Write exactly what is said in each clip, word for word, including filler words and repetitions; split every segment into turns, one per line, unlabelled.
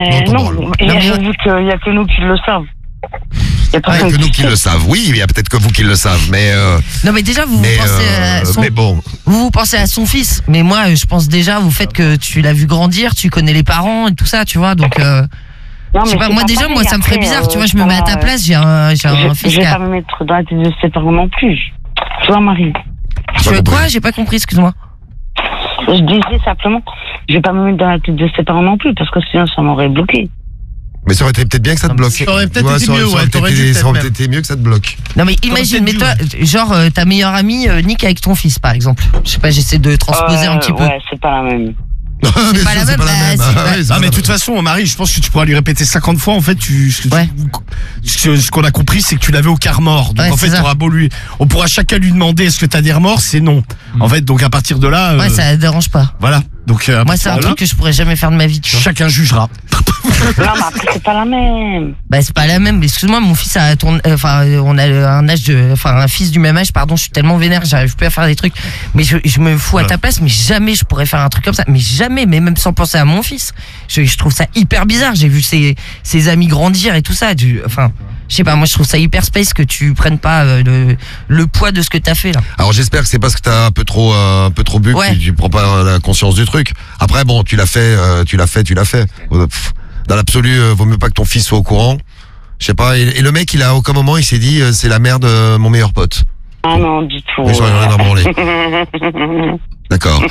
non, non, il y a que nous qui le savent.
Il n'y a ouais, que nous qui le savent. Oui, il y a peut-être que vous qui le savent, mais. Euh,
non, mais déjà vous
mais,
vous pensez
euh,
à son.
Mais bon.
Vous vous pensez à son fils, mais moi je pense déjà au fait que tu l'as vu grandir, tu connais les parents et tout ça, tu vois, donc. Euh,
non,
je sais pas, moi déjà,
pareil,
moi ça me ferait bizarre,
euh,
tu vois, je me mets à ta place, j'ai un, j'ai un
je,
fils.
Je vais pas me mettre dans la tête de ses parents non plus. Tu vois, Marie.
Tu veux quoi? J'ai pas compris, excuse-moi.
Je disais simplement, je vais pas me mettre dans la tête de ses parents non plus, parce que sinon ça m'aurait bloqué.
Mais ça aurait été peut-être bien que ça te bloque.
Ça aurait peut-être été mieux, ouais.
Ça aurait peut-être été mieux que ça te bloque.
Non mais imagine, mais toi, genre euh, ta meilleure amie euh, Nick avec ton fils par exemple. Je sais pas, j'essaie de transposer
euh,
un petit peu.
Ouais, c'est pas la même.
C'est pas la même, bah,
ah, mais de toute façon, Marie, je pense que tu pourras lui répéter cinquante fois. En fait, tu, ce,
ouais.
tu, ce qu'on a compris, c'est que tu l'avais au quart mort. Donc, ouais, en fait, t'auras beau lui, on pourra chacun lui demander est-ce que t'as des remords, c'est non. Mmh. En fait, donc à partir de là.
Ouais,
euh,
ça dérange pas.
Voilà. Donc, euh,
moi, c'est un truc que je pourrais jamais faire de ma vie, tu vois.
Chacun jugera.
Non, mais après, c'est pas la même.
Bah, c'est pas la même. Mais excuse-moi, mon fils a ton, enfin, euh, on a un âge de, enfin, un fils du même âge, pardon, je suis tellement vénère, j'arrive plus à faire des trucs. Mais je, je me fous à ta place, mais jamais je pourrais faire un truc comme ça. Mais jamais, mais même sans penser à mon fils. Je, je trouve ça hyper bizarre. J'ai vu ses, ses amis grandir et tout ça. Du, enfin, je sais pas, moi je trouve ça hyper space que tu prennes pas euh, le, le poids de ce que t'as fait là.
Alors j'espère que c'est parce que t'as un peu trop, euh, un peu trop bu, ouais. que tu, tu prends pas la conscience du truc. Après bon, tu l'as fait, euh, tu l'as fait, tu l'as fait. Dans l'absolu, euh, vaut mieux pas que ton fils soit au courant. Je sais pas. Et, et le mec, il a à aucun moment, il s'est dit, euh, c'est la mère de mon meilleur pote.
Ah non, du tout.
Mais j'en ai rien à branler. D'accord.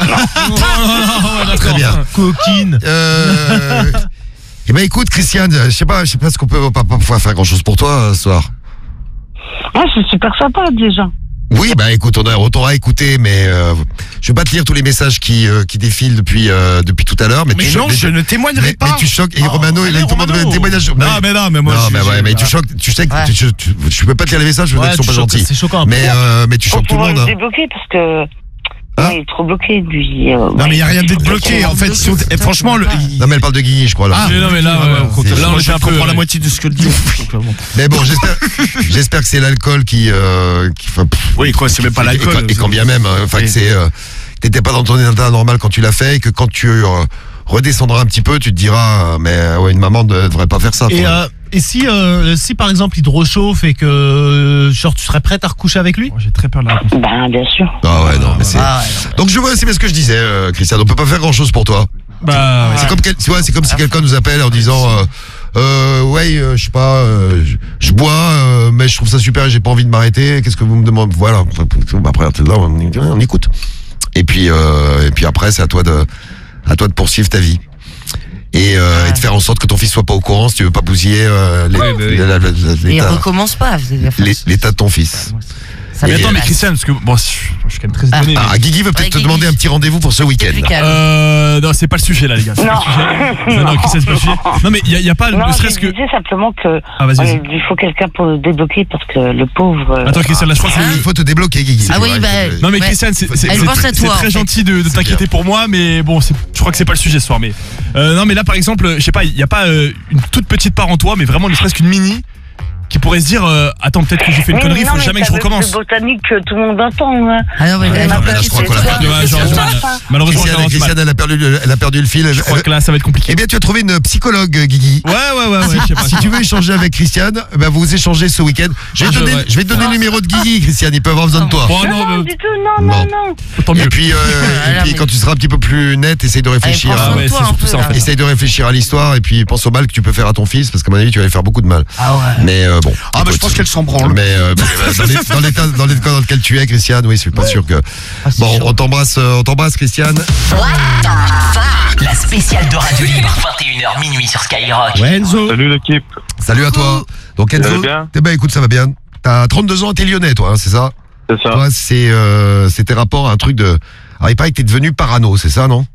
Très bien.
Coquine.
Euh... Eh ben écoute, Christiane, je sais pas, je sais pas ce qu'on peut pas, pas pouvoir faire grand chose pour toi euh, ce soir.
Ah, c'est super sympa déjà.
Oui, bah écoute, on, a, on t'aura écouté, mais euh, je vais pas te lire tous les messages qui euh, qui défilent depuis euh, depuis tout à l'heure. Mais,
mais
tu
non,
choques,
je
mais,
ne témoignerai
mais,
pas.
Mais tu choques. Et oh, Romano, il a demandé un témoignage.
Non, mais non, mais moi.
Non,
je,
mais
je,
ouais,
je,
mais
je,
tu choques. Tu sais que
ouais.
tu, tu, tu, je peux pas te lire les messages, je veux dire qu'ils sont pas gentils.
C'est choquant.
Mais euh, mais tu choques tout le monde.
On va le débloquer parce que. Hein? Il est trop bloqué, lui. Euh,
non,
ouais,
mais il n'y a rien d'être bloqué. En fait, si on, et franchement, le, il...
non, mais elle parle de Guigui, je crois. Là.
Ah, mais non, mais là, ouais, ouais, là, on est un peu. la moitié de ce que dit.
Mais bon, j'espère, j'espère que c'est l'alcool qui, euh, qui. Enfin,
oui, quoi, c'est même pas l'alcool.
Et, et quand bien même, enfin, que c'est, euh, t'étais pas dans ton état normal quand tu l'as fait, et que quand tu euh, redescendras un petit peu, tu te diras, mais ouais, une maman ne devrait pas faire ça.
Et, euh, et si, euh, si par exemple il te rechauffe et que genre tu serais prête à recoucher avec lui?
oh, J'ai très peur de la réponse.
Ben bien sûr.
Ah ouais, non, mais c'est. Ah, ouais. Donc je vois, c'est bien ce que je disais, euh, Christian. On peut pas faire grand chose pour toi.
Bah.
C'est ouais. comme, tu vois, c'est comme si quelqu'un nous appelle en disant. Euh, Euh, ouais, euh, je sais pas, euh, je, je bois, euh, mais je trouve ça super et j'ai pas envie de m'arrêter. Qu'est-ce que vous me demandez? Voilà. Après, là, on, on écoute. Et puis, euh, et puis après, c'est à toi de, à toi de poursuivre ta vie. Et, euh, ouais. et de faire en sorte que ton fils soit pas au courant si tu veux pas bousiller euh, les,
ouais,
les, la, la, la, l'état,
et il recommence pas.
L'état de ton fils.
Mais attends, mais Christian, parce que bon, je suis quand même très étonné.
Ah, mais... ah Guigui veut peut-être ouais, te Guigui. demander un petit rendez-vous pour ce week-end.
Euh, non, c'est pas le sujet là, les gars.
Non.
non, non, Christian, c'est pas le sujet. Non, mais il y, y a pas,
non,
ne serait-ce que.
Je disais simplement que
ah, vas-y, vas-y.
il faut quelqu'un pour le débloquer parce que le pauvre.
Attends, Christian, là, je crois
qu'il faut te débloquer, Guigui.
Ah oui, bah.
Non, mais Christian, c'est très gentil de t'inquiéter pour moi, mais bon, je crois que c'est pas le sujet ce soir. Mais non, mais là, par exemple, je sais pas, il y a pas une toute petite part en toi, mais vraiment ne serait-ce qu'une mini. Qui pourrait se dire euh, attends peut-être que j'ai fait une connerie, il faut jamais que je recommence.
C'est botanique que tout le monde attend. Hein.
Ah non mais là,
là, là je crois qu'on a perdu.
Malheureusement,
Christiane, elle a perdu, elle a perdu le fil.
Je crois que là, ça va être compliqué.
Eh bien, tu as trouvé une psychologue, Guigui.
Ouais, ouais, ouais.
Si, si tu veux échanger avec Christiane, ben vous échangez ce week-end. Je vais te donner, je vais te donner le numéro de Guigui, Christiane. Il peut avoir besoin de toi.
Non, non, non, du tout, non, non, non.
Et puis, et puis, quand tu seras un petit peu plus net, essaye de réfléchir. Essaye de réfléchir à l'histoire et puis pense au mal que tu peux faire à ton fils, parce qu'à mon avis, tu vas lui faire beaucoup de mal.
Ah ouais.
Mais bon.
Ah bah je pense qu'elle s'en branle.
Mais euh, dans l'état dans l'état dans lequel tu es, Christiane, oui, je suis pas ouais. sûr que. Ah, bon, chaud. on t'embrasse, on t'embrasse, Christiane.
What the fuck? La spéciale de Radio Libre, vingt et une heures minuit sur Skyrock.
Ouais, Enzo.
Salut l'équipe.
Salut à toi. Donc Enzo, eh ben écoute, ça va bien. T'as trente-deux ans, t'es lyonnais, toi, hein, c'est ça?
C'est ça.
Toi, c'est euh, c'est tes rapports à un truc de. Alors il paraît que t'es devenu parano, c'est ça, non?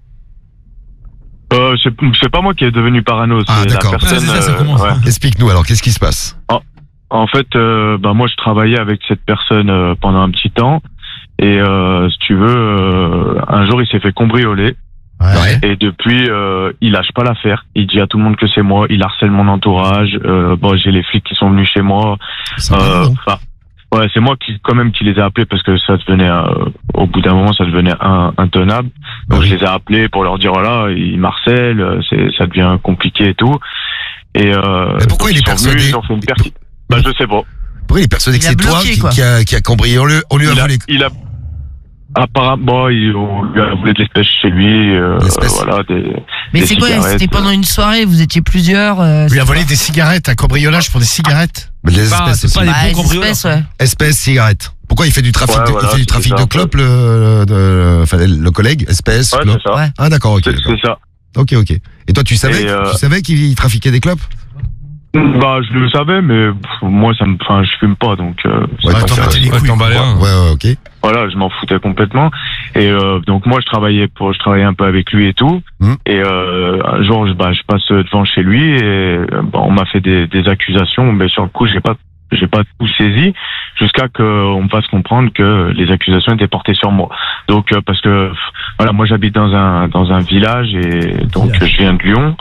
Euh, c'est, c'est pas moi qui est devenu parano. C'est
ah d'accord.
La personne,
ah, ça, ça
euh, ouais.
Explique-nous alors, qu'est-ce qui se passe?
Oh. En fait, euh, bah moi je travaillais avec cette personne euh, pendant un petit temps et euh, si tu veux, euh, un jour il s'est fait cambrioler
ouais.
et depuis euh, il lâche pas l'affaire. Il dit à tout le monde que c'est moi, il harcèle mon entourage. Euh, bon, j'ai les flics qui sont venus chez moi. Euh, Ouais, c'est moi qui, quand même, qui les ai appelés parce que ça devenait, euh, au bout d'un moment, ça devenait un, intenable. Donc, oui. je les ai appelés pour leur dire, voilà, ils marcellent, c'est, ça devient compliqué et tout. Et, euh,
Mais pourquoi il est persuadé
venus, ils ont fait une perquis. Bah, je sais pas.
Pourquoi il est persuadé
il
que c'est toi qui, qui a, qui a cambriolé, on lui a volé?
Il a, apparemment, il, on lui a volé de l'espèce chez lui, euh, voilà, des,
Mais
des
c'est quoi, c'était pendant une soirée, vous étiez plusieurs, euh,
Il lui a volé des cigarettes, un cambriolage pour des cigarettes.
Mais les
Pas-
espèces
c'est
aussi.
pas les
bah,
bons cambrioleurs.
espèces, ouais.
Espèces, cigarettes. Pourquoi il fait du trafic
Ouais,
de,
voilà,
il fait du trafic
c'est
de
ça,
clope, le, de, enfin, le collègue? Espèces,
Ouais,
clope.
c'est ça.
Ouais.
Ah, d'accord, ok.
C'est,
d'accord.
c'est ça.
Ok, ok. Et toi, tu savais,
Et, euh,
tu savais qu'il trafiquait des clopes?
Bah, je le savais, mais pff, moi, ça me, enfin, je fume pas, donc. Euh, c'est
Ouais,
pas
t'en
ça.
battais les
Ouais, t'en balais un.
Ouais, ouais, ok.
Voilà, je m'en foutais complètement. Et euh, donc moi, je travaillais pour, je travaillais un peu avec lui et tout.
Mmh.
Et euh, un jour, je, bah, je passe devant chez lui et euh, bah, on m'a fait des, des accusations. Mais sur le coup, j'ai pas, j'ai pas tout saisi jusqu'à que on me fasse comprendre que les accusations étaient portées sur moi. Donc euh, parce que pff, voilà, moi, j'habite dans un dans un village et donc
Village.
je viens de Lyon.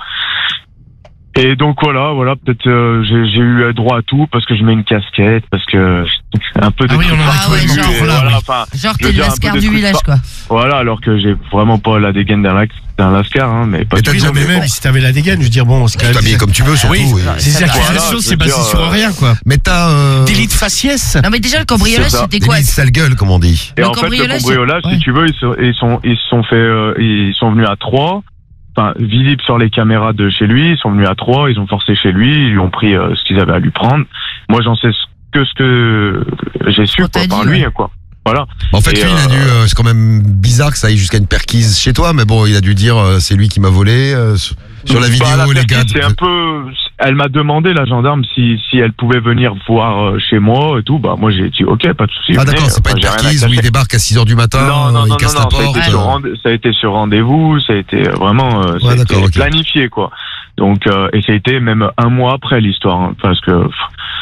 Et donc voilà, voilà, peut-être euh, j'ai, j'ai eu droit à tout parce que je mets une casquette, parce que un peu de
Ah oui, on en a
Ah
tout
ouais,
vu,
genre,
et
là,
voilà,
oui.
enfin,
Genre,
je
t'es
veux
le
dire, un
lascar
peu de
du
trucs
village,
pas-
quoi.
voilà, alors que j'ai vraiment pas la dégaine d'un, lac, d'un lascar, hein, mais pas
Mais
du
t'as
Oui,
tout.
non, mais même si t'avais la dégaine, je veux dire, bon, c'est quand
Tu
même.
t'habilles comme tu veux, surtout.
Oui,
oui.
ces
Ça va.
accusations,
Voilà, je
c'est
veux
basé
dire,
sur
euh,
rien, quoi.
Mais t'as, euh,
Délit de faciès.
Non, mais déjà, le cambriolage,
C'est ça.
c'était
des
quoi?
lits de sale gueule, comme on dit.
Et
Le
en fait, le
cambriolage,
cambriolage,
c'est-
si tu veux, ils sont, ils sont, ils se sont fait, euh, ils sont venus à trois. Enfin, visibles sur les caméras de chez lui, ils sont venus à trois, ils ont forcé chez lui, ils lui ont pris euh, ce qu'ils avaient à lui prendre. Moi, j'en sais que ce que j'ai su
qu'on t'a
quoi, par
dit,
lui,
ouais.
quoi. Voilà.
En fait,
Et
lui, il a
euh,
dû, euh, c'est quand même bizarre que ça aille jusqu'à une perquise chez toi, mais bon, il a dû dire, euh, c'est lui qui m'a volé, euh, sur sur la vidéo,
bah, la
les
perquise,
gars.
c'est un peu. Elle m'a demandé, la gendarme, si, si elle pouvait venir voir euh, chez moi et tout. Bah, moi, j'ai dit, ok, pas de souci.
Ah,
venez,
d'accord, c'est pas
enfin,
une
j'ai rien à
perquise où il
cacher.
débarque à six heures du matin,
Non, non,
il
non,
casse
non,
la
non, ça a,
porte.
été sur
euh,
rende- ça a été sur rendez-vous, ça a été vraiment euh, ça
Ouais,
a été
d'accord, ok.
planifié, quoi. Donc, euh, et ça a été même un mois après l'histoire, hein, parce que pff,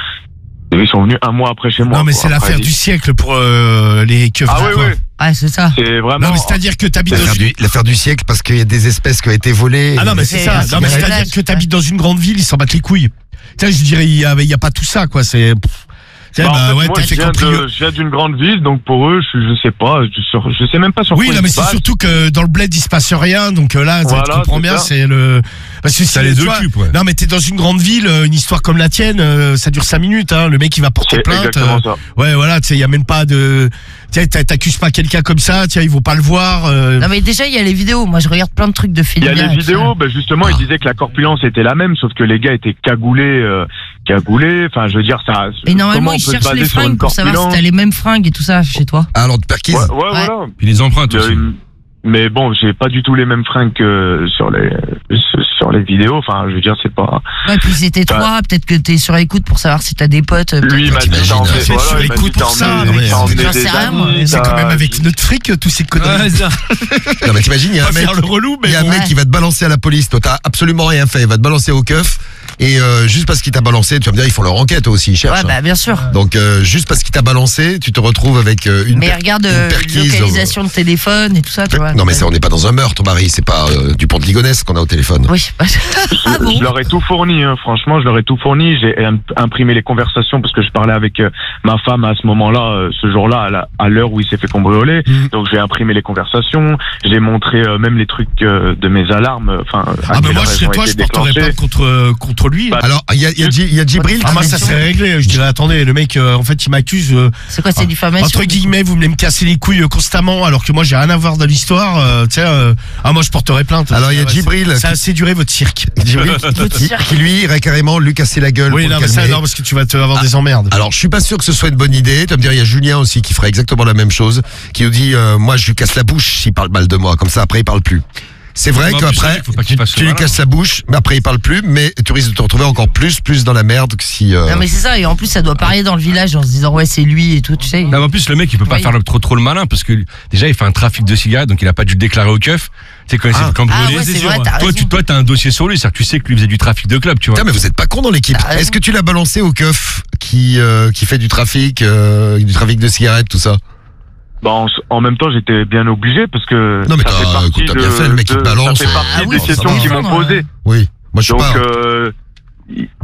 ils sont venus un mois après chez moi.
Non, mais
quoi.
c'est
Après,
l'affaire
ils-
du siècle pour euh, les keufs.
Ah oui,
quoi.
oui,
Ah, c'est ça.
c'est vraiment.
Non, mais c'est-à-dire que t'habites dans
L'affaire
une.
du, l'affaire du siècle, parce qu'il y a des espèces qui ont été volées.
Ah non, mais c'est
C'est
ça.
un
Non, mais
cigarette.
c'est-à-dire que t'habites dans une grande ville, ils s'en battent les couilles. Tu sais, je dirais, il y a, il y a pas tout ça, quoi. C'est. pff. Tu sais,
Bah, en
bah
fait,
ouais,
moi,
t'as
je
fait
viens,
compris.
de, je viens d'une grande ville, donc pour eux, je, je sais pas, je, sur- je sais même pas sur
Oui,
quoi
non,
ils
mais
se
c'est
basent.
surtout que dans le bled, il se passe rien. Donc euh, là,
Voilà,
tu comprends
c'est
bien,
ça.
c'est le. Parce que si
Ça les
tu vois,
occupe, ouais.
Non, mais t'es dans une grande ville, euh, une histoire comme la tienne, euh, ça dure cinq minutes. Hein. Le mec, il va porter
C'est
plainte.
exactement
euh,
ça.
Ouais, voilà, tu sais, il y a même pas de. Tiens, t'accuses pas quelqu'un comme ça, tiens, ils vont pas le voir. euh.
Non, mais déjà, il y a les vidéos. Moi, je regarde plein de trucs de
Il
films.
y a les vidéos, ben justement, ils disaient que la corpulence était la même, sauf que les gars étaient cagoulés, euh, cagoulés. Enfin, je veux dire, ça.
Et normalement,
comment on
ils
peut se
cherchent les
baser sur une
fringues pour savoir si
corpulence
t'as les mêmes fringues et tout ça chez toi.
Ah, alors, de perquise.
Ouais, ouais, voilà.
Puis les empreintes
Il y a
aussi.
une- Mais bon, j'ai pas du tout les mêmes fringues que sur les sur les vidéos. Enfin, je veux dire, c'est pas.
Ouais, puis c'était
Bah.
trois. Peut-être que t'es sur écoute pour savoir si t'as des potes. peut-être
Lui, il
que
m'a
tu-
dit
t'imagines,
t'as emmené,
c'est
voilà,
sur
il
les
m'a
coups
dit t'as
pour ça,
emmené-
mais
t'as emmené
j'en
des
sais rien,
amis,
moi.
C'est quand
t'as-
même avec notre fric, tous ces conneries.
Ouais, ça.
Non, mais t'imagines, il y a
On
un
va
mec,
faire le relou, mais
il y a un
bon.
mec
Ouais.
qui va te balancer à la police. Toi, t'as absolument rien fait. Il va te balancer au keuf. Et euh, juste parce qu'il t'a balancé, tu vas me dire, ils font leur enquête eux aussi, ils cherchent.
Ouais, bah, bien sûr.
Donc, euh, juste parce qu'il t'a balancé, tu te retrouves avec euh, une
Mais
per-
regarde,
une
euh,
perquise.
localisation de téléphone et tout ça, tu vois.
Non, mais ça, on n'est pas dans un meurtre, Marie. C'est pas euh, du pont de Ligonnès qu'on a au téléphone.
Oui. Ah bon?
Je leur ai tout fourni, hein. Franchement, je leur ai tout fourni. J'ai im- imprimé les conversations parce que je parlais avec euh, ma femme à ce moment-là, euh, ce jour-là, à la- à l'heure où il s'est fait cambrioler.
Mhm.
Donc j'ai imprimé les conversations. J'ai montré euh, même les trucs euh, de mes alarmes. Enfin, à
Ah, bah
quelle
moi,
heure
je
elles
serais
ont
toi,
été
je porterais
déclenchées.
pas contre, euh, contre lui.
Bah,
Alors, il y a, il y a, Dji- il y a Djibril
Ah,
qui
moi,
me-
ça serait réglé. Je dirais, attendez, le mec, euh, en fait, il m'accuse. euh,
C'est quoi, c'est
Ah.
diffamation?
Entre guillemets, vous venez me casser les couilles euh, constamment, alors que moi, j'ai rien à voir dans l'histoire. euh, tu sais, euh, ah, moi, je porterai plainte.
Alors, il y a
Ouais,
Djibril
Ça a
qui-
assez duré votre cirque.
Djibril qui, qui, lui irait carrément lui casser la gueule.
Oui,
pour
non,
le
mais ça,
calmer.
non, parce que tu vas te avoir des emmerdes.
Alors, je suis pas sûr que ce soit une bonne idée. Tu vas me dire, il y a Julien aussi qui ferait exactement la même chose, qui nous dit, euh, moi, je lui casse la bouche s'il parle mal de moi. Comme ça, après, il parle plus. C'est vrai
Bah, en plus,
qu'après,
il faut pas qu'il
tu,
fasse
tu lui
malin.
casses la bouche, mais après, il parle plus, mais tu risques de te retrouver encore plus, plus dans la merde que si. euh,
Non, mais c'est ça. Et en plus, ça doit parler dans le village en se disant, ouais, c'est lui et tout, tu sais.
Non, mais en plus, le mec, il peut pas
Oui.
faire le, trop, trop le malin parce que déjà, il fait un trafic de cigarettes, donc il a pas dû le déclarer au keuf. Tu sais, quand il s'est
Ah.
fait cambrioler.
Ah ouais, c'est
sûr,
vrai,
hein.
t'as
Toi,
raison.
tu toi, t'as un dossier sur lui, c'est-à-dire que tu sais que lui faisait du trafic de club, tu vois.
Putain, mais vous êtes pas con dans l'équipe.
T'as raison.
Est-ce que tu l'as balancé au keuf qui, euh, qui fait du trafic, euh, du trafic de cigarettes, tout ça?
Bah, en, en même temps, j'étais bien obligé parce que
Non, mais
ça
t'as-
fait partie
écoute, t'as
de,
bien fait, le mec, il
de-
te balance,
ça fait
euh,
partie
ah oui,
des
ça
questions
va.
qu'ils m'ont
Ouais.
posées.
Oui. Moi, je suis
Donc,
pas.
euh,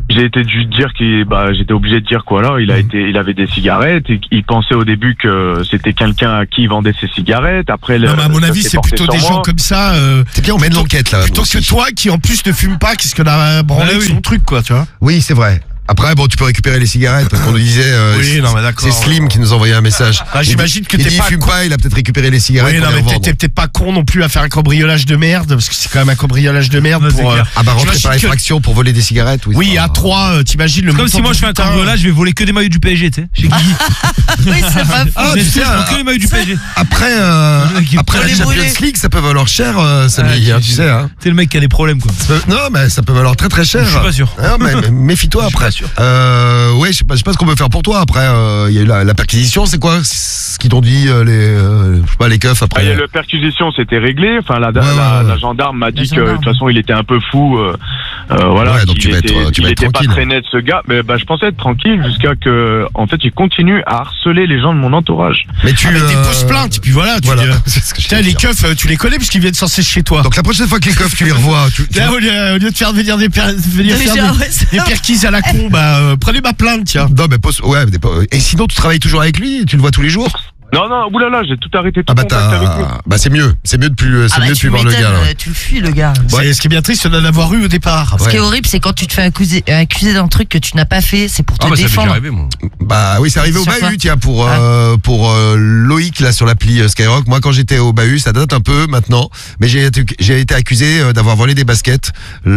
j'ai été dû dire qu'il, bah, j'étais obligé de dire quoi là. Il a été, il avait des cigarettes. Et il pensait au début que c'était quelqu'un à qui il vendait ses cigarettes. Après,
non,
le,
mais à mon avis, c'est plutôt des gens comme ça. Euh,
c'est bien, on mène l'enquête là.
Plutôt que toi qui en plus ne fume pas, qu'est-ce que la branlé
Ah, oui.
son truc, quoi, tu vois.
Oui, c'est vrai. Après, bon, tu peux récupérer les cigarettes parce qu'on nous disait. Euh,
oui, non, mais d'accord.
C'est Slim qui nous envoyait un message.
Ah, j'imagine que
il
t'es
dit,
pas.
Il fume
con.
pas, il a peut-être récupéré les cigarettes.
Oui,
pour
non,
les
mais
revendre.
t'es peut-être pas con non plus à faire un cambriolage de merde, parce que c'est quand même un cambriolage de merde pour. Euh,
ah bah rentrer
j'imagine
par
que-
effraction pour voler des cigarettes. Oui,
Oui,
ça-
à trois, euh, t'imagines le.
Comme
montant
si moi
du
je fais un
butin.
cambriolage, je vais voler que des maillots du P S G, tu sais. Chez Guigui.
Oui, c'est pas fou.
Ah,
Mais
tu
c'est
sais,
tout, je prends
euh,
que les maillots du P S G.
Après, euh,
Le mec, il
après
peut
la
les
Champions
brûler.
League, ça peut valoir cher, euh, Samy,
Ah,
hein,
tu-
tu sais. Hein.
C'est le mec qui a des problèmes, quoi.
Ça peut- Non, mais ça peut valoir très très cher.
Je suis pas sûr.
Ah, mais, mais méfie-toi
Je suis
après.
pas sûr.
Euh, ouais, je sais pas, je sais pas ce qu'on peut faire pour toi après. euh, Il y a eu la, la perquisition, c'est quoi ce qu'ils t'ont dit euh, les, euh, je sais pas, les keufs
Ah,
après.
il y a le perquisition, c'était réglé. Enfin, la,
Ouais,
la,
ouais, ouais.
la gendarme m'a dit
La
que de
gendarme.
toute façon, il était un peu fou. Euh, euh, voilà.
Ouais, donc
qu'il
tu vas
était,
être- tu vas
il
être
était pas
tranquille.
très net, ce gars. Mais bah, je pensais être tranquille jusqu'à que, en fait, il continue à harceler les gens de mon entourage.
Mais tu
Ah, mais
euh,
déposes plainte, et puis voilà, tu
voilà.
dis, euh,
C'est ce que je
Tiens,
voulais
les
dire.
keufs, euh, tu les connais parce qu'ils viennent censer chez toi.
Donc la prochaine fois que les keufs tu les revois, tu, tu-
Là, au, lieu, au lieu de faire venir des, per- venir
Déjà,
faire des,
ouais, c'est
des
ça.
perquises à la con, bah euh, prenez ma plainte, tiens.
non mais pose, ouais, mais pas- et sinon tu travailles toujours avec lui, tu le vois tous les jours.
Non, non, oulala, j'ai tout arrêté, tout
Ah bah
contact avec lui.
t'as, bah c'est mieux, c'est mieux de plus, c'est
Ah bah,
mieux de
tu
plus voir le
m'étonnes,
gars. là.
euh, tu le fuis, le gars.
C'est ce qui est bien triste, c'est d'en avoir eu au départ.
Ce qui est
Ouais.
horrible, c'est quand tu te fais accuser, accuser d'un truc que tu n'as pas fait, c'est pour te
Ah bah ça m'est déjà
défendre.
arrivé, moi.
Bah oui, c'est arrivé au
Sur quoi
Bahut, tiens, pour
Ah.
euh, pour euh, Loïc là sur l'appli euh, Skyrock. Moi, quand j'étais au Bahut, ça date un peu maintenant, mais j'ai été, j'ai été accusé euh, d'avoir volé des baskets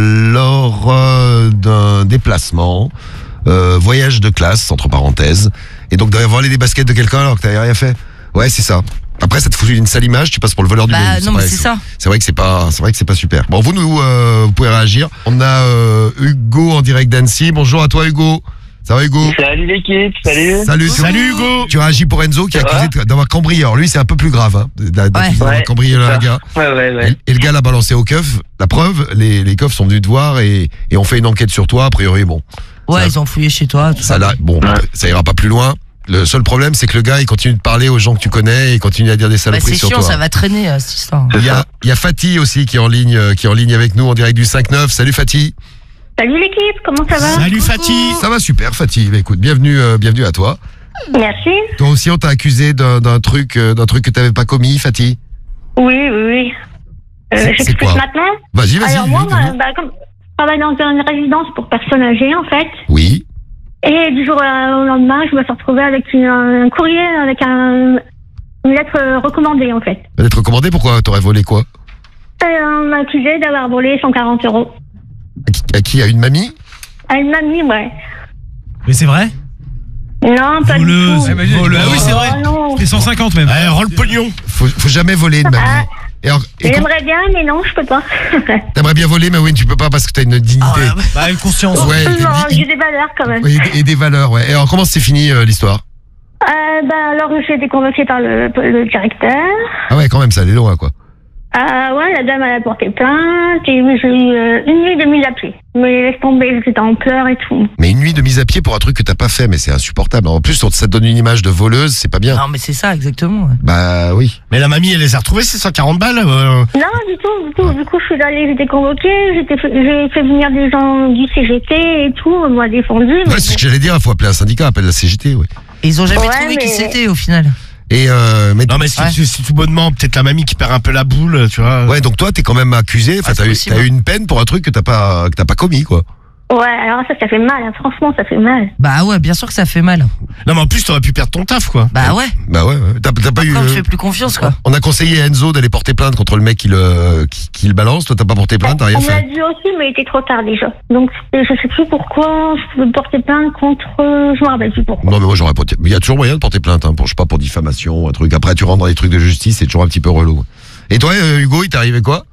lors euh, d'un déplacement, euh, voyage de classe entre parenthèses, et donc d'avoir volé des baskets de quelqu'un alors que t'avais rien fait. Ouais, c'est ça. Après, ça te fout une sale image, tu passes pour le voleur du
Bah
Bahut.
non, mais
vrai,
c'est ça.
C'est vrai que c'est pas, c'est vrai que c'est pas super. Bon, vous nous, euh, vous pouvez réagir. On a euh, Hugo en direct d'Annecy. Bonjour à toi, Hugo. Ça va, Hugo?
Salut l'équipe, salut.
Salut,
Salut Hugo.
Tu réagis pour Enzo qui est
Ça va
accusé de- d'avoir cambrioleur. Lui, c'est un peu plus grave, hein, d'a- d'accuser d'avoir
Ouais,
cambriolé
c'est
un
ça.
gars.
Ouais, ouais, ouais.
Et, et le gars l'a balancé au keuf. La preuve, les, les keufs sont venus te voir et, et ont fait une enquête sur toi. A priori, bon,
Ouais,
Ça-
ils ont fouillé chez toi, tout
ça,
ça.
là, bon,
Ouais.
ça ira pas plus loin. Le seul problème, c'est que le gars, il continue de parler aux gens que tu connais et il continue à dire des
Bah,
saloperies
c'est
sur
chiant,
toi.
ça va traîner, euh, cette histoire.
Il y a, il y a Fatih aussi qui est en ligne, euh, qui est en ligne avec nous en direct du cinq neuf. Salut Fatih.
Salut l'équipe, comment ça va?
Salut Fatih.
Ça va super Fatih. Bah, écoute, bienvenue, euh, bienvenue à toi.
Merci.
Toi aussi, on t'a accusé d'un d'un truc, euh, d'un truc que t'avais pas commis, Fatih.
Oui, oui, oui. Euh,
C'est- c'est
J'explique
quoi
maintenant.
Vas-y, vas-y.
Alors moi,
dis-nous,
moi,
dis-nous.
bah, comme je travaille dans une résidence pour personnes âgées en fait.
Oui.
Et du jour au lendemain, je me suis retrouvée avec une- un courrier avec un, une lettre euh, recommandée en fait.
D'être recommandé, pourquoi t'aurais volé quoi?
Et on m'a accusé d'avoir volé cent quarante euros.
À qui, à qui? À une mamie?
À une mamie, ouais.
Mais c'est vrai?
Non, pas
Voleuse.
du tout.
Voleuse. Ah oui, c'est vrai.
Oh, non.
C'est cent cinquante même.
Allez, rends le pognon.
Faut, faut jamais voler une mamie.
Ah.
Et, alors, et quand-
J'aimerais bien, mais non, je peux pas.
t'aimerais bien voler, mais oui, tu peux pas parce que t'as une dignité.
Bah, une conscience.
Ouais,
Non,
et-
j'ai des valeurs quand même.
et, et des valeurs, ouais. Et alors, comment c'est fini euh, l'histoire?
Euh, bah, alors, j'ai été convoquée par le, le directeur.
Ah ouais, quand même, ça allait loin, quoi.
Ah ouais, la dame elle a porté plainte et j'ai eu euh, une nuit de mise à pied. Mais laisse tomber, j'étais en pleurs et tout.
Mais une nuit de mise à pied pour un truc que t'as pas fait, mais c'est insupportable. En plus, ça te donne une image de voleuse, c'est pas bien.
Non, mais c'est ça, exactement. ouais.
Bah oui.
Mais la mamie, elle les a retrouvés, ces cent quarante balles. euh,
Non, du tout, du tout. Du coup, je suis allée, j'étais convoquée, j'étais fait- j'ai fait venir des gens du C G T et tout, on m'a défendu. mais
Ouais, c'est ce que j'allais dire, il faut appeler un syndicat, appelle la C G T, ouais.
Et ils ont jamais
Ouais,
trouvé qui
mais-
c'était au final.
Et euh, mais
Non, mais c'est
Ouais.
c'est- c'est tout bonnement, peut-être la mamie qui perd un peu la boule, tu vois.
ouais, donc toi, t'es quand même accusé. Enfin,
Ah, c'est
t'as eu,
possible.
t'as eu une peine pour un truc que t'as pas, que t'as pas commis, quoi.
Ouais, alors ça, ça fait mal, hein. Franchement, ça fait mal.
Bah ouais, bien sûr que ça fait mal.
Non, mais en plus, t'aurais pu perdre ton taf, quoi.
Bah ouais.
Bah ouais, ouais. T'as, t'as pas eu.
Après, on te
euh,
fait plus confiance, quoi.
On a conseillé à Enzo d'aller porter plainte contre le mec qui le, qui, qui le balance. Toi, t'as pas porté plainte, t'as rien
On me l'a
fait.
dit aussi, mais il était trop tard déjà. Donc, je sais plus pourquoi je pouvais porter plainte contre. euh, Je me rappelle plus pourquoi.
Non, mais moi, j'aurais porté. Il y a toujours moyen de porter plainte, hein, pour, je sais pas, pour diffamation, un truc. Après, tu rentres dans les trucs de justice, c'est toujours un petit peu relou. Et toi, euh, Hugo, il t'est arrivé quoi?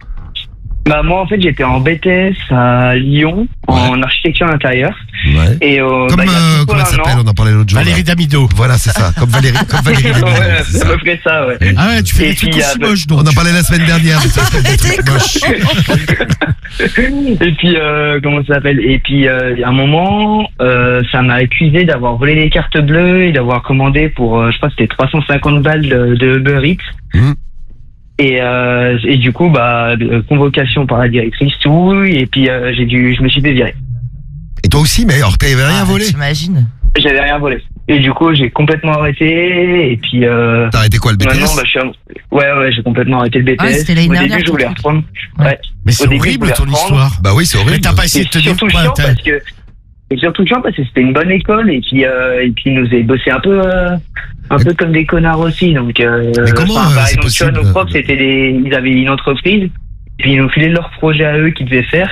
Bah moi en fait j'étais en B T S à Lyon en architecture intérieure
Ouais.
et euh,
Comme,
bah, il y a
euh,
tout
comment elle
un
s'appelle?
an-
On en parlait l'autre jour.
Valérie
là.
Damido.
Voilà, c'est ça. Comme Valérie, comme Valérie Damido,
Ouais,
c'est
c'est
ça.
à peu près ça, ouais.
Ah ouais, tu fais
Et
des trucs
puis,
aussi
euh,
moches, donc.
On en parlait la semaine dernière. de ça, des trucs moches.
Et puis euh, comment ça s'appelle? Et puis euh, il y a un moment, euh, ça m'a accusé d'avoir volé les cartes bleues et d'avoir commandé pour, euh, je crois que c'était trois cent cinquante balles de, de Uber Eats.
Mhm.
Et, euh, et du coup, bah, euh, convocation par la directrice, tout, et puis euh, j'ai dû, je me suis fait virer.
Et Et toi aussi, mais alors t'avais rien
Ah,
volé?
T'imagines?
J'avais rien volé. Et du coup, j'ai complètement arrêté. Et puis. Euh,
T'as arrêté quoi, le B T S?
maintenant, bah, je suis un- Ouais, ouais, j'ai complètement arrêté le B T S.
Ah, c'était l'année
Au
dernière,
début, je voulais
ton truc.
reprendre. Ouais.
Mais c'est
Au début, je
horrible
voulais
ton
reprendre.
histoire.
Bah oui, c'est
Mais
horrible.
t'as pas essayé de te
C'est
dire
surtout
quoi,
chiant
t'as-
parce que. C'est surtout chiant parce que c'était une bonne école et puis euh, et puis ils nous avaient bossé un peu euh, un peu comme des connards aussi donc euh,
Mais comment,
enfin,
euh,
par
c'est
exemple, tu vois,
possible
nos profs c'était des ils avaient une entreprise et puis ils nous filaient leur projet à eux qu'ils devaient faire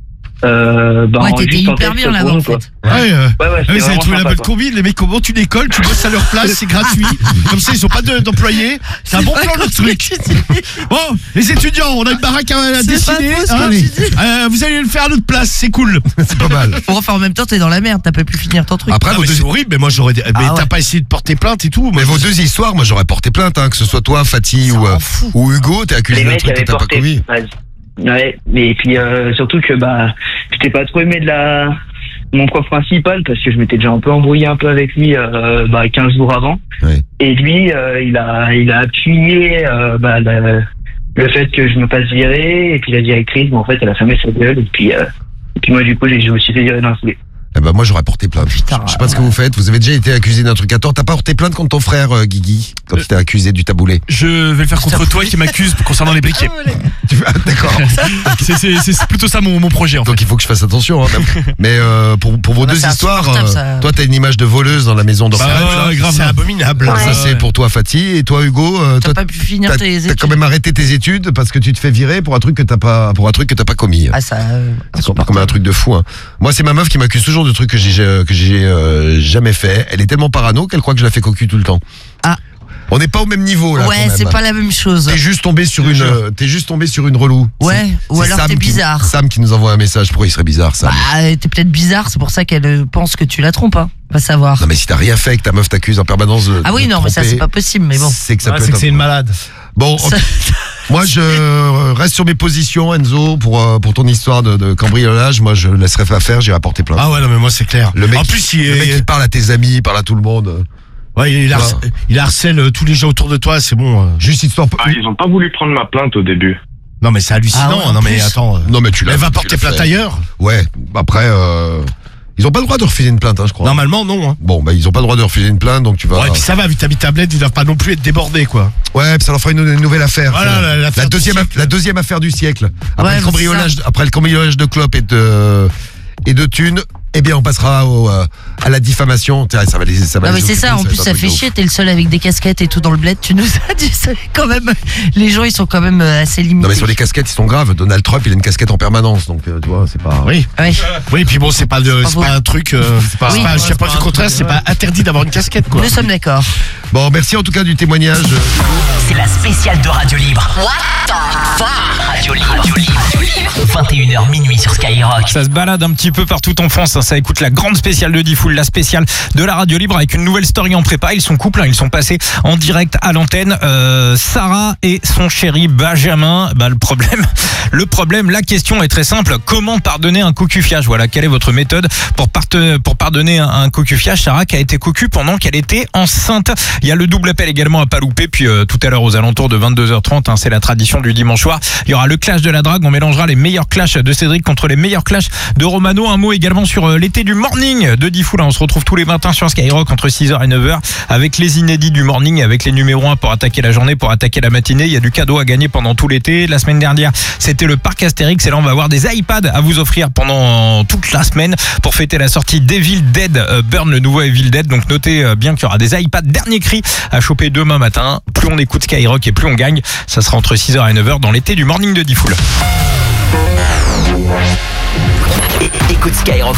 euh, bah,
Ouais,
en
t'étais
juste en
hyper
test
bien là-bas
pour
en
nous, quoi.
fait.
Ouais, euh,
Ouais, ouais,
ah
c'était
oui, vous avez
vraiment
trouvé la
sympa,
bonne
quoi.
combine, les mecs, comment tu décolles, tu bosses à leur place, c'est gratuit. Comme ça, ils ont pas de- d'employés. C'est un bon plan, le truc. Bon, les étudiants, on a une baraque à, à
C'est
dessiner.
pas faux, ce que
hein.
tu dis.
Euh, vous allez le faire à notre place, c'est cool.
C'est pas mal.
Bon, enfin, en même temps, t'es dans la merde, t'as pas pu finir ton truc.
Après,
Ah,
vos
mais
deux,
c'est horrible, mais moi j'aurais. Mais
Ah
t'as
ouais.
pas essayé de porter plainte et tout.
mais
moi,
vos deux histoires, moi j'aurais porté plainte, hein, que ce soit toi, Fatih ou,
Ça
euh,
m'en fout.
ou Hugo, t'es accusé
Les
d'un
mecs
truc que
avaient
t'as pas
porté
commis.
ouais, ouais mais et puis euh, surtout que bah j'étais pas trop aimé de la mon prof principal parce que je m'étais déjà un peu embrouillé un peu avec lui euh, bah quinze jours avant
Ouais.
et lui euh, il a il a appuyé euh, bah, la- le fait que je me fasse virer et puis la directrice bon, en fait elle a fermé sa gueule et puis euh, et puis moi du coup j'ai je me suis fait virer dans la foulée.
Eh ben moi j'aurais porté plainte.
Putain,
Je sais pas ce que vous faites. Vous avez déjà été accusé d'un truc à tort. T'as pas porté plainte contre ton frère euh, Guigui quand tu t'es accusé du taboulé?
Je vais le faire contre toi qui m'accuse concernant les briquets.
Tu- ah, D'accord.
C'est- C'est c'est plutôt ça mon, mon projet en fait.
Donc il faut que je fasse attention. Hein, même. Mais euh, pour, pour vos
Bah,
deux
c'est
histoires,
insupportable,
euh,
ça.
toi t'as une image de voleuse dans la maison
Bah,
d'Orphelin.
ouais, grave.
c'est abominable.
Ouais.
Ça c'est pour toi Fatih. Et toi Hugo, euh,
T'as
toi
pas pu finir
t'as
tes
t'as
études.
quand même arrêté tes études parce que tu te fais virer pour un truc que t'as pas pour un truc que t'as pas commis.
Ah, ça. euh,
C'est comme un truc de fou. Hein. Moi, c'est ma meuf qui m'accuse toujours de trucs que j'ai euh, que j'ai euh, jamais fait. Elle est tellement parano qu'elle croit que je la fais cocu tout le temps.
Ah.
On n'est pas au même niveau là.
Ouais,
quand même.
c'est pas la même chose.
T'es juste tombé sur une, euh, t'es juste tombé sur une relou.
Ouais,
C'est-
ou
c'est
alors
Sam
t'es
qui-
bizarre.
Sam qui nous envoie un message. Pourquoi il serait bizarre, Sam?
Bah, t'es peut-être bizarre, c'est pour ça qu'elle euh, pense que tu la trompes, hein. Va savoir.
Non mais si t'as rien fait, que ta meuf t'accuse en permanence de.
Ah oui,
de
non, mais ça,
tromper,
c'est pas possible, mais bon.
C'est que ça
Ouais,
peut
c'est
être
que c'est
un-
une malade.
Bon,
Ça-
ok. Moi je reste sur mes positions, Enzo, pour euh, pour ton histoire de, de cambriolage. Moi je laisserai pas faire, j'irai porter plainte.
Ah ouais, non, mais moi c'est clair.
Le mec,
en plus, il,
le mec qui parle à tes amis, il parle à tout le monde.
ouais, il, harcèle,
Ouais.
il harcèle euh, tous les gens autour de toi, c'est bon. euh.
Juste histoire.
Ah, ils ont pas voulu prendre ma plainte au début.
Non, mais c'est hallucinant.
Ah ouais, en
non, mais
plus.
attends. euh,
Non mais tu l'as.
Elle va
tu
porter
l'as
plainte
fait.
ailleurs.
Ouais. Après, euh, ils ont pas le droit de refuser une plainte, hein, je crois.
Normalement, non. Hein.
Bon, bah ils ont pas le droit de refuser une plainte, donc tu vas.
Ouais, et puis ça va, vu ta tablette, ils doivent pas non plus être débordés, quoi.
Ouais, puis ça leur fera une, une nouvelle affaire.
Voilà,
C'est
la- l'affaire
la
du
deuxième,
siècle.
la deuxième affaire du siècle. Après
Ouais,
le cambriolage, après le cambriolage de clopes et de et de thunes, eh bien on passera au, euh, à la diffamation. Tiens, ça va les, ça va
Non
les
mais c'est
occuper,
ça, en
va
plus
être un
ça
truc
fait
de ouf.
chier, t'es le seul avec des casquettes et tout dans le bled, tu nous as dit ça quand même, les gens ils sont quand même euh, assez limités.
Non mais sur les casquettes ils sont graves. Donald Trump il a une casquette en permanence, donc euh, tu vois c'est pas.
Oui.
Ouais.
Oui, puis bon, c'est pas, de,
pas
c'est
faux.
pas un truc. Euh, c'est pas,
Oui.
c'est pas, je sais
Ouais,
pas
c'est
du
pas un
contraire,
truc,
c'est
ouais.
pas interdit d'avoir une casquette, quoi.
Nous sommes d'accord.
Bon, merci en tout cas du témoignage.
C'est la spéciale de Radio Libre. What the fuck Radio Libre. Radio Libre. vingt et une heures minuit sur Skyrock.
Ça se balade un petit peu partout en France, hein. Ça écoute la grande spéciale de Diffoul, la spéciale de la radio libre avec une nouvelle story en prépa. Ils sont couple, hein. Ils sont passés en direct à l'antenne. Euh, Sarah et son chéri Benjamin. Bah, le problème, le problème, la question est très simple. Comment pardonner un cocufiage? Voilà, quelle est votre méthode pour, parte- pour pardonner un, un cocufiage? Sarah qui a été cocu pendant qu'elle était enceinte. Il y a le double appel également à pas louper. Puis euh, tout à l'heure aux alentours de vingt-deux heures trente, hein, c'est la tradition du dimanche soir. Il y aura le clash de la drague. On mélangera les meilleurs clashs de Cédric contre les meilleurs clashs de Romano. Un mot également sur euh, l'été du morning de Diffoul. On se retrouve tous les matins sur Skyrock entre six heures et neuf heures avec les inédits du morning, avec les numéros un pour attaquer la journée, pour attaquer la matinée. Il y a du cadeau à gagner pendant tout l'été. La semaine dernière, c'était le parc Astérix et là on va avoir des iPads à vous offrir pendant toute la semaine pour fêter la sortie d'Evil Dead euh, Burn, le nouveau Evil Dead. Donc notez euh, bien qu'il y aura des iPads dernier cri à choper demain matin. Plus on écoute Skyrock et plus on gagne. Ça sera entre six heures et neuf heures dans l'été du morning de Diffoul.
Écoute Skyrock